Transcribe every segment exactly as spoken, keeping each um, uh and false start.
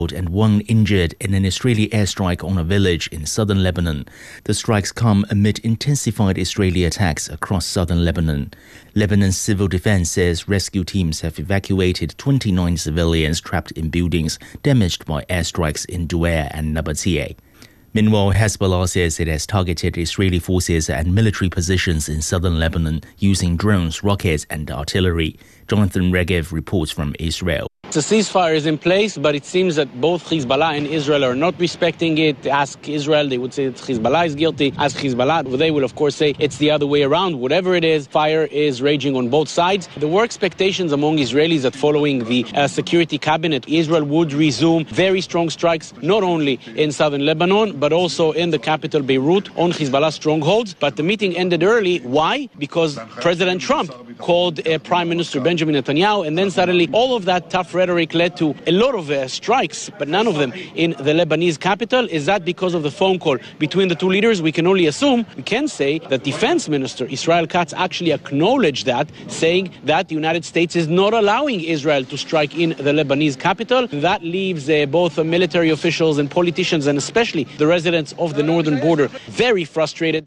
and one injured in an Israeli airstrike on a village in southern Lebanon. The strikes come amid intensified Israeli attacks across southern Lebanon. Lebanon's civil defense says rescue teams have evacuated twenty-nine civilians trapped in buildings damaged by airstrikes in Duer and Nabatea. Meanwhile, Hezbollah says it has targeted Israeli forces and military positions in southern Lebanon using drones, rockets and artillery. Jonathan Regev reports from Israel. The ceasefire is in place, but it seems that both Hezbollah and Israel are not respecting it. Ask Israel, they would say that Hezbollah is guilty. Ask Hezbollah, they will of course say it's the other way around. Whatever it is, fire is raging on both sides. There were expectations among Israelis that following the uh, security cabinet, Israel would resume very strong strikes, not only in southern Lebanon, but also in the capital Beirut on Hezbollah strongholds. But the meeting ended early. Why? Because President Trump called uh, Prime Minister Benjamin Netanyahu, and then suddenly all of that tough rhetoric led to a lot of uh, strikes, but none of them in the Lebanese capital. Is that because of the phone call between the two leaders? We can only assume. We can say that Defense Minister Israel Katz actually acknowledged that, saying that the United States is not allowing Israel to strike in the Lebanese capital. That leaves uh, both uh, military officials and politicians, and especially the residents of the northern border, very frustrated.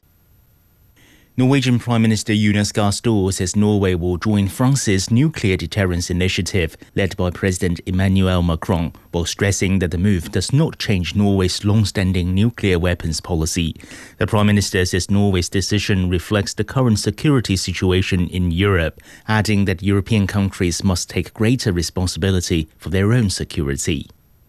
Norwegian Prime Minister Jonas Gahr Støre says Norway will join France's nuclear deterrence initiative led by President Emmanuel Macron, while stressing that the move does not change Norway's long-standing nuclear weapons policy. The Prime Minister says Norway's decision reflects the current security situation in Europe, adding that European countries must take greater responsibility for their own security.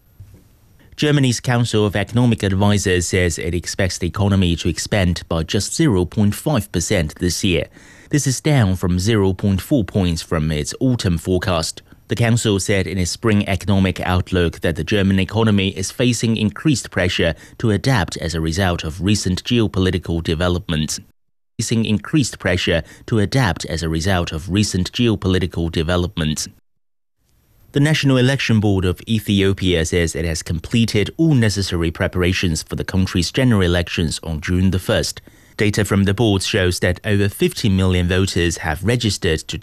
Germany's Council of Economic Advisers says it expects the economy to expand by just zero point five percent this year. This is down from zero point four points from its autumn forecast. The council said in its spring economic outlook that the German economy is facing increased pressure to adapt as a result of recent geopolitical developments. Facing increased pressure to adapt as a result of recent geopolitical developments. The National Election Board of Ethiopia says it has completed all necessary preparations for the country's general elections on June the first. Data from the board shows that over fifty million voters have registered to